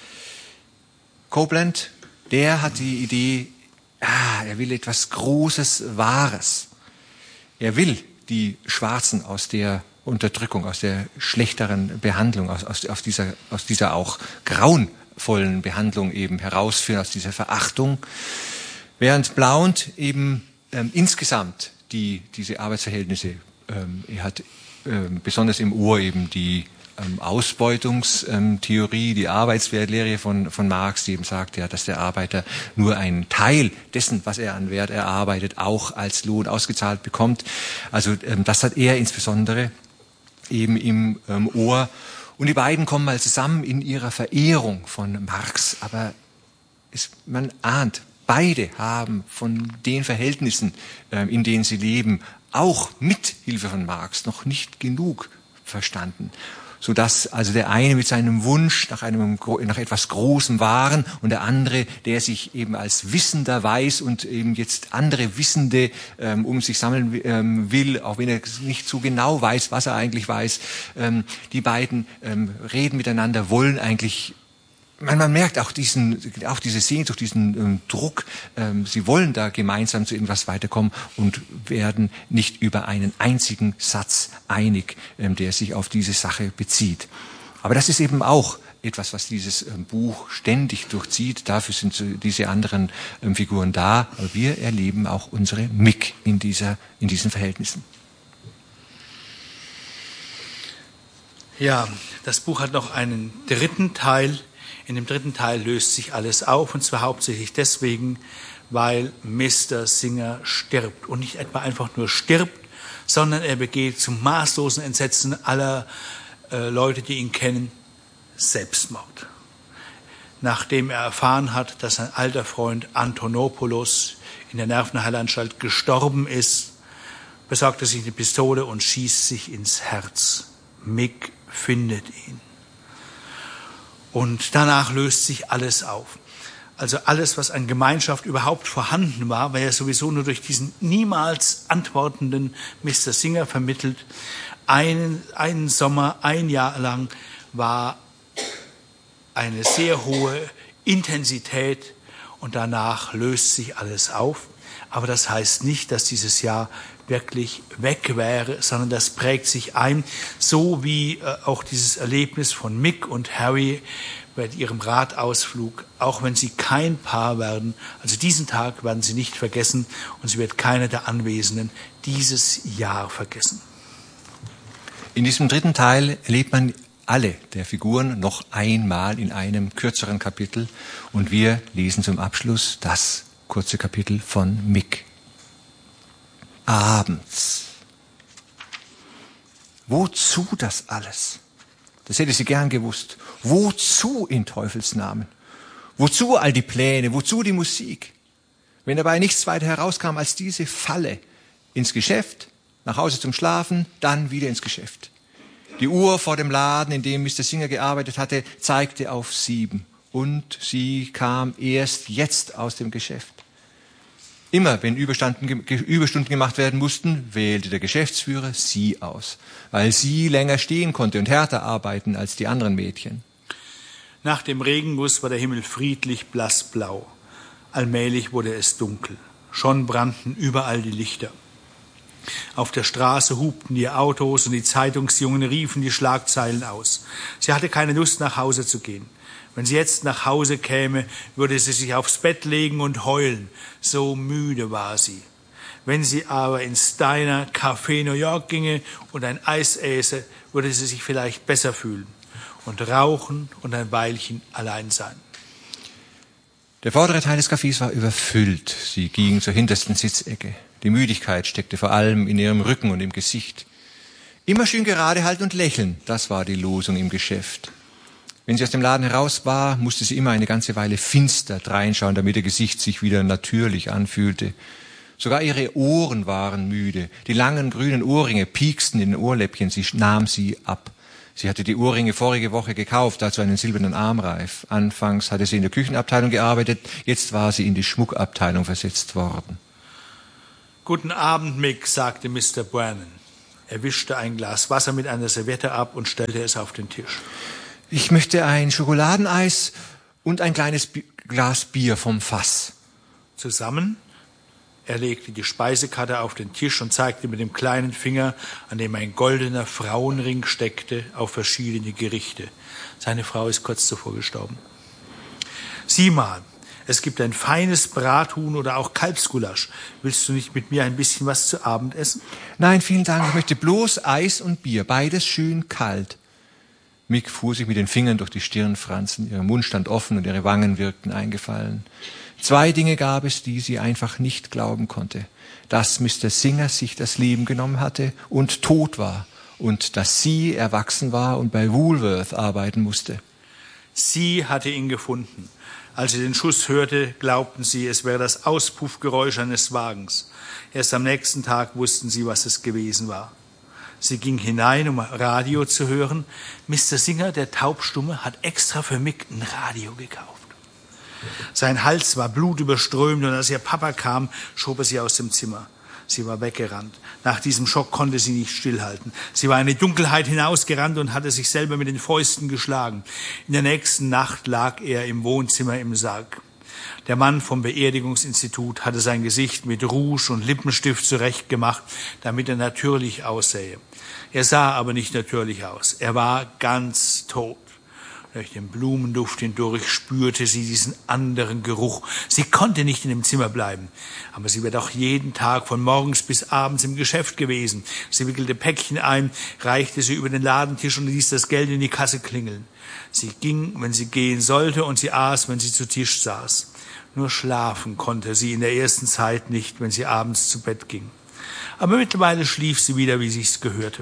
Copeland, der hat die Idee, er will etwas Großes, Wahres. Er will die Schwarzen aus der Unterdrückung, aus der schlechteren Behandlung, aus dieser auch grauenvollen Behandlung eben herausführen, aus dieser Verachtung. Während Blount eben insgesamt diese Arbeitsverhältnisse, er hat besonders im Ohr eben die Ausbeutungstheorie, die Arbeitswertlehre von Marx, die eben sagt, ja, dass der Arbeiter nur einen Teil dessen, was er an Wert erarbeitet, auch als Lohn ausgezahlt bekommt. Also das hat er insbesondere eben im Ohr. Und die beiden kommen mal zusammen in ihrer Verehrung von Marx. Aber man ahnt, beide haben von den Verhältnissen, in denen sie leben, auch mit Hilfe von Marx noch nicht genug verstanden. Sodass also der eine mit seinem Wunsch nach etwas Großem Wahren und der andere, der sich eben als Wissender weiß und eben jetzt andere Wissende um sich sammeln will, auch wenn er nicht so genau weiß, was er eigentlich weiß. Die beiden reden miteinander, wollen eigentlich, man merkt auch diese Sehnsucht, diesen Druck. Sie wollen da gemeinsam zu irgendwas weiterkommen und werden nicht über einen einzigen Satz einig, der sich auf diese Sache bezieht. Aber das ist eben auch etwas, was dieses Buch ständig durchzieht. Dafür sind diese anderen Figuren da. Aber wir erleben auch unsere Mick in diesen Verhältnissen. Ja, das Buch hat noch einen dritten Teil. In dem dritten Teil löst sich alles auf, und zwar hauptsächlich deswegen, weil Mr. Singer stirbt. Und nicht etwa einfach nur stirbt, sondern er begeht zum maßlosen Entsetzen aller Leute, die ihn kennen, Selbstmord. Nachdem er erfahren hat, dass sein alter Freund Antonopoulos in der Nervenheilanstalt gestorben ist, besorgt er sich eine Pistole und schießt sich ins Herz. Mick findet ihn. Und danach löst sich alles auf. Also alles, was an Gemeinschaft überhaupt vorhanden war ja sowieso nur durch diesen niemals antwortenden Mr. Singer vermittelt. Einen Sommer, ein Jahr lang war eine sehr hohe Intensität und danach löst sich alles auf. Aber das heißt nicht, dass dieses Jahr wirklich weg wäre, sondern das prägt sich ein, so wie auch dieses Erlebnis von Mick und Harry bei ihrem Radausflug, auch wenn sie kein Paar werden, also diesen Tag werden sie nicht vergessen und sie wird keiner der Anwesenden dieses Jahr vergessen. In diesem dritten Teil erlebt man alle der Figuren noch einmal in einem kürzeren Kapitel und wir lesen zum Abschluss das kurze Kapitel von Mick. Abends. Wozu das alles? Das hätte sie gern gewusst. Wozu in Teufels Namen? Wozu all die Pläne? Wozu die Musik? Wenn dabei nichts weiter herauskam als diese Falle. Ins Geschäft, nach Hause zum Schlafen, dann wieder ins Geschäft. Die Uhr vor dem Laden, in dem Mr. Singer gearbeitet hatte, zeigte auf 7. Und sie kam erst jetzt aus dem Geschäft. Immer, wenn Überstunden gemacht werden mussten, wählte der Geschäftsführer sie aus, weil sie länger stehen konnte und härter arbeiten als die anderen Mädchen. Nach dem Regenguss war der Himmel friedlich blassblau. Allmählich wurde es dunkel. Schon brannten überall die Lichter. Auf der Straße hupten die Autos und die Zeitungsjungen riefen die Schlagzeilen aus. Sie hatte keine Lust, nach Hause zu gehen. Wenn sie jetzt nach Hause käme, würde sie sich aufs Bett legen und heulen. So müde war sie. Wenn sie aber ins Diner Café New York ginge und ein Eis äße, würde sie sich vielleicht besser fühlen und rauchen und ein Weilchen allein sein. Der vordere Teil des Cafés war überfüllt. Sie ging zur hintersten Sitzecke. Die Müdigkeit steckte vor allem in ihrem Rücken und im Gesicht. Immer schön gerade halten und lächeln, das war die Losung im Geschäft. Wenn sie aus dem Laden heraus war, musste sie immer eine ganze Weile finster dreinschauen, damit ihr Gesicht sich wieder natürlich anfühlte. Sogar ihre Ohren waren müde. Die langen grünen Ohrringe pieksten in den Ohrläppchen. Sie nahm sie ab. Sie hatte die Ohrringe vorige Woche gekauft, dazu einen silbernen Armreif. Anfangs hatte sie in der Küchenabteilung gearbeitet, jetzt war sie in die Schmuckabteilung versetzt worden. »Guten Abend, Mick«, sagte Mr. Brannan. Er wischte ein Glas Wasser mit einer Serviette ab und stellte es auf den Tisch. »Ich möchte ein Schokoladeneis und ein kleines Glas Bier vom Fass.« Zusammen? Er legte die Speisekarte auf den Tisch und zeigte mit dem kleinen Finger, an dem ein goldener Frauenring steckte, auf verschiedene Gerichte. Seine Frau ist kurz zuvor gestorben. »Sieh mal, es gibt ein feines Brathuhn oder auch Kalbsgulasch. Willst du nicht mit mir ein bisschen was zu Abend essen?« »Nein, vielen Dank, ich möchte bloß Eis und Bier, beides schön kalt.« Mick fuhr sich mit den Fingern durch die Stirnfransen. Ihr Mund stand offen und ihre Wangen wirkten eingefallen. 2 Dinge gab es, die sie einfach nicht glauben konnte. Dass Mr. Singer sich das Leben genommen hatte und tot war. Und dass sie erwachsen war und bei Woolworth arbeiten musste. Sie hatte ihn gefunden. Als sie den Schuss hörte, glaubten sie, es wäre das Auspuffgeräusch eines Wagens. Erst am nächsten Tag wussten sie, was es gewesen war. Sie ging hinein, um Radio zu hören. Mr. Singer, der Taubstumme, hat extra für Mick ein Radio gekauft. Sein Hals war blutüberströmt und als ihr Papa kam, schob er sie aus dem Zimmer. Sie war weggerannt. Nach diesem Schock konnte sie nicht stillhalten. Sie war in die Dunkelheit hinausgerannt und hatte sich selber mit den Fäusten geschlagen. In der nächsten Nacht lag er im Wohnzimmer im Sarg. Der Mann vom Beerdigungsinstitut hatte sein Gesicht mit Rouge und Lippenstift zurechtgemacht, damit er natürlich aussähe. Er sah aber nicht natürlich aus. Er war ganz tot. Durch den Blumenduft hindurch spürte sie diesen anderen Geruch. Sie konnte nicht in dem Zimmer bleiben. Aber sie war doch jeden Tag von morgens bis abends im Geschäft gewesen. Sie wickelte Päckchen ein, reichte sie über den Ladentisch und ließ das Geld in die Kasse klingeln. Sie ging, wenn sie gehen sollte, und sie aß, wenn sie zu Tisch saß. Nur schlafen konnte sie in der ersten Zeit nicht, wenn sie abends zu Bett ging. Aber mittlerweile schlief sie wieder, wie sich's gehörte.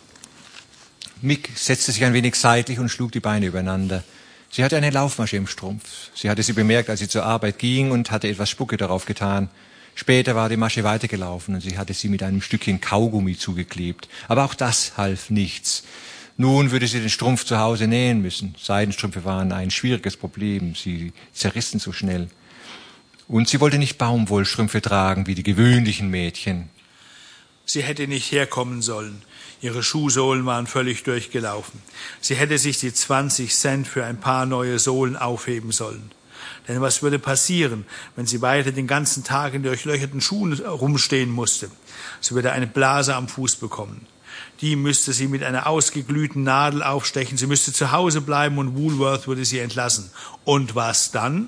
Mick setzte sich ein wenig seitlich und schlug die Beine übereinander. Sie hatte eine Laufmasche im Strumpf. Sie hatte sie bemerkt, als sie zur Arbeit ging und hatte etwas Spucke darauf getan. Später war die Masche weitergelaufen und sie hatte sie mit einem Stückchen Kaugummi zugeklebt. Aber auch das half nichts. Nun würde sie den Strumpf zu Hause nähen müssen. Seidenstrümpfe waren ein schwieriges Problem. Sie zerrissen so schnell. Und sie wollte nicht Baumwollstrümpfe tragen wie die gewöhnlichen Mädchen. Sie hätte nicht herkommen sollen. Ihre Schuhsohlen waren völlig durchgelaufen. Sie hätte sich die 20 Cent für ein paar neue Sohlen aufheben sollen. Denn was würde passieren, wenn sie weiter den ganzen Tag in durchlöcherten Schuhen rumstehen musste? Sie würde eine Blase am Fuß bekommen. Die müsste sie mit einer ausgeglühten Nadel aufstechen. Sie müsste zu Hause bleiben und Woolworth würde sie entlassen. Und was dann?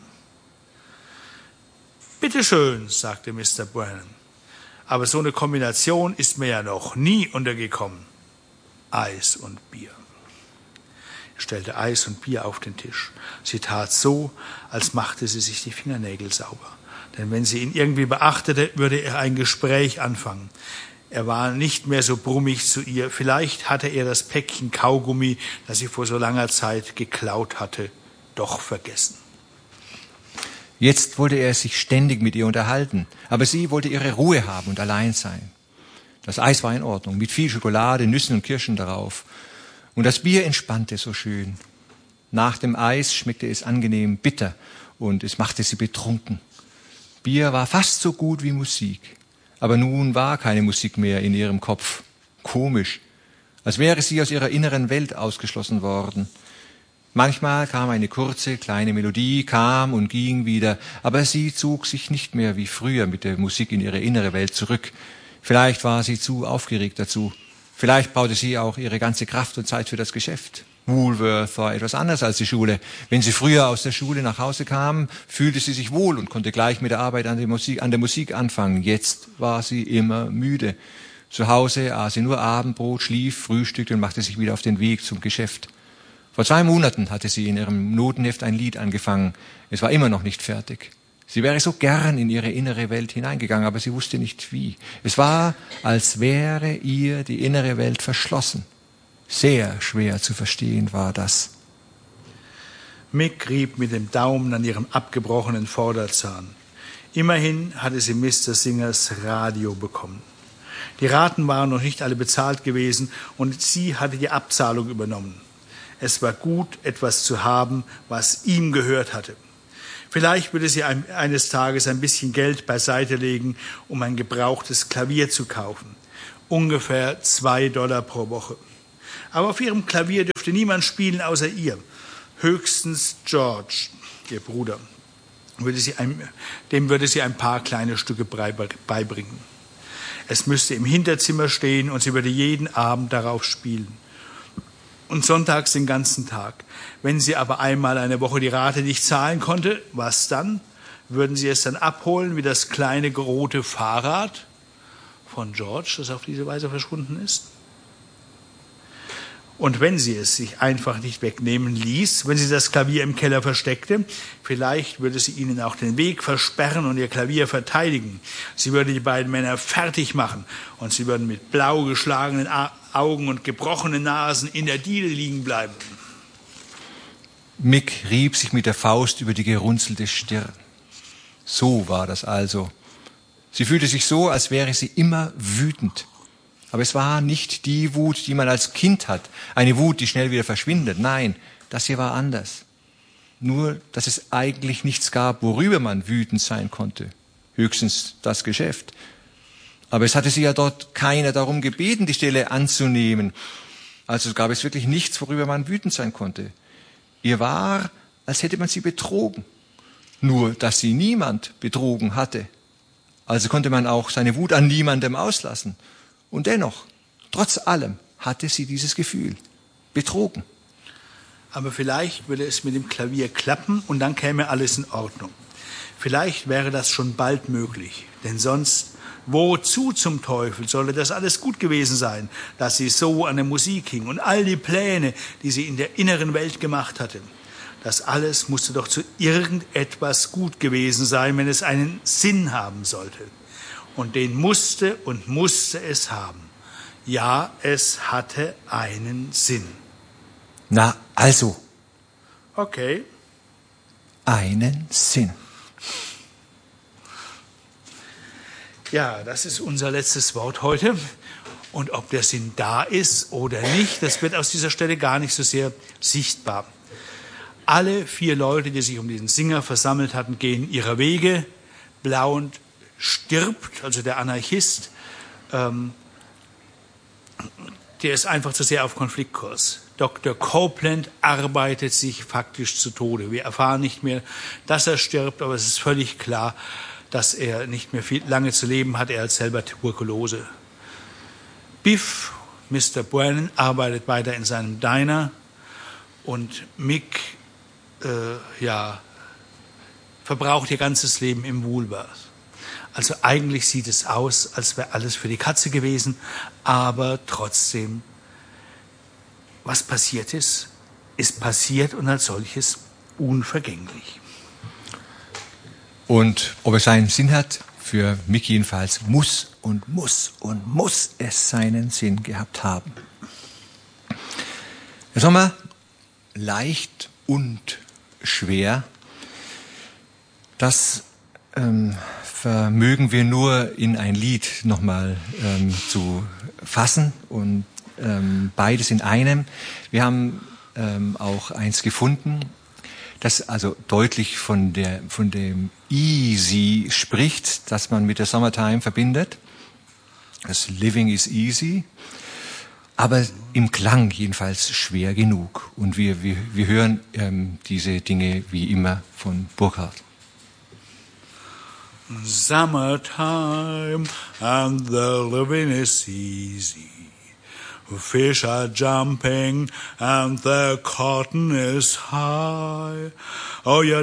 »Bitte schön«, sagte Mr. Brannan. »Aber so eine Kombination ist mir ja noch nie untergekommen. Eis und Bier.« Er stellte Eis und Bier auf den Tisch. Sie tat so, als machte sie sich die Fingernägel sauber. Denn wenn sie ihn irgendwie beachtete, würde er ein Gespräch anfangen. Er war nicht mehr so brummig zu ihr. Vielleicht hatte er das Päckchen Kaugummi, das sie vor so langer Zeit geklaut hatte, doch vergessen. Jetzt wollte er sich ständig mit ihr unterhalten, aber sie wollte ihre Ruhe haben und allein sein. Das Eis war in Ordnung, mit viel Schokolade, Nüssen und Kirschen darauf. Und das Bier entspannte so schön. Nach dem Eis schmeckte es angenehm bitter und es machte sie betrunken. Bier war fast so gut wie Musik. Aber nun war keine Musik mehr in ihrem Kopf. Komisch, als wäre sie aus ihrer inneren Welt ausgeschlossen worden. Manchmal kam eine kurze, kleine Melodie, kam und ging wieder, aber sie zog sich nicht mehr wie früher mit der Musik in ihre innere Welt zurück. Vielleicht war sie zu aufgeregt dazu. Vielleicht brauchte sie auch ihre ganze Kraft und Zeit für das Geschäft. Woolworth war etwas anders als die Schule. Wenn sie früher aus der Schule nach Hause kam, fühlte sie sich wohl und konnte gleich mit der Arbeit an der Musik anfangen. Jetzt war sie immer müde. Zu Hause aß sie nur Abendbrot, schlief, frühstückte und machte sich wieder auf den Weg zum Geschäft. Vor 2 Monaten hatte sie in ihrem Notenheft ein Lied angefangen. Es war immer noch nicht fertig. Sie wäre so gern in ihre innere Welt hineingegangen, aber sie wusste nicht wie. Es war, als wäre ihr die innere Welt verschlossen. Sehr schwer zu verstehen war das. Mick rieb mit dem Daumen an ihrem abgebrochenen Vorderzahn. Immerhin hatte sie Mr. Singers Radio bekommen. Die Raten waren noch nicht alle bezahlt gewesen und sie hatte die Abzahlung übernommen. Es war gut, etwas zu haben, was ihm gehört hatte. Vielleicht würde sie eines Tages ein bisschen Geld beiseite legen, um ein gebrauchtes Klavier zu kaufen. Ungefähr $2 pro Woche. Aber auf ihrem Klavier dürfte niemand spielen außer ihr. Höchstens George, ihr Bruder. Dem würde sie ein paar kleine Stücke beibringen. Es müsste im Hinterzimmer stehen und sie würde jeden Abend darauf spielen. Und sonntags den ganzen Tag. Wenn sie aber einmal eine Woche die Rate nicht zahlen konnte, was dann? Würden sie es dann abholen wie das kleine rote Fahrrad von George, das auf diese Weise verschwunden ist? Und wenn sie es sich einfach nicht wegnehmen ließ, wenn sie das Klavier im Keller versteckte, vielleicht würde sie ihnen auch den Weg versperren und ihr Klavier verteidigen. Sie würde die beiden Männer fertig machen und sie würden mit blau geschlagenen Augen und gebrochenen Nasen in der Diele liegen bleiben. Mick rieb sich mit der Faust über die gerunzelte Stirn. So war das also. Sie fühlte sich so, als wäre sie immer wütend. Aber es war nicht die Wut, die man als Kind hat. Eine Wut, die schnell wieder verschwindet. Nein, das hier war anders. Nur, dass es eigentlich nichts gab, worüber man wütend sein konnte. Höchstens das Geschäft. Aber es hatte sie ja dort keiner darum gebeten, die Stelle anzunehmen. Also gab es wirklich nichts, worüber man wütend sein konnte. Ihr war, als hätte man sie betrogen. Nur, dass sie niemand betrogen hatte. Also konnte man auch seine Wut an niemandem auslassen. Und dennoch, trotz allem, hatte sie dieses Gefühl. Betrogen. Aber vielleicht würde es mit dem Klavier klappen und dann käme alles in Ordnung. Vielleicht wäre das schon bald möglich. Denn sonst, wozu zum Teufel solle das alles gut gewesen sein, dass sie so an der Musik hing und all die Pläne, die sie in der inneren Welt gemacht hatte. Das alles musste doch zu irgendetwas gut gewesen sein, wenn es einen Sinn haben sollte. Und den musste es haben. Ja, es hatte einen Sinn. Na, also. Okay. Einen Sinn. Ja, das ist unser letztes Wort heute. Und ob der Sinn da ist oder nicht, das wird aus dieser Stelle gar nicht so sehr sichtbar. Alle 4 Leute, die sich um diesen Singer versammelt hatten, gehen ihrer Wege. Blount stirbt, also der Anarchist, der ist einfach zu sehr auf Konfliktkurs. Dr. Copeland arbeitet sich faktisch zu Tode. Wir erfahren nicht mehr, dass er stirbt, aber es ist völlig klar, dass er nicht mehr lange zu leben hat. Er hat selber Tuberkulose. Biff, Mr. Brennan, arbeitet weiter in seinem Diner und Mick verbraucht ihr ganzes Leben im Woolworth. Also eigentlich sieht es aus, als wäre alles für die Katze gewesen, aber trotzdem, was passiert ist passiert und als solches unvergänglich. Und ob es einen Sinn hat, für Mick jedenfalls muss es seinen Sinn gehabt haben. Der Sommer, leicht und schwer, das vermögen wir nur in ein Lied nochmal zu fassen und beides in einem. Wir haben auch eins gefunden, das also deutlich von dem Easy spricht, das man mit der Summertime verbindet. Das Living is easy, aber im Klang jedenfalls schwer genug. Und wir hören diese Dinge wie immer von Burkhard. Summertime and the living is easy. Fish are jumping and the cotton is high. Oh, you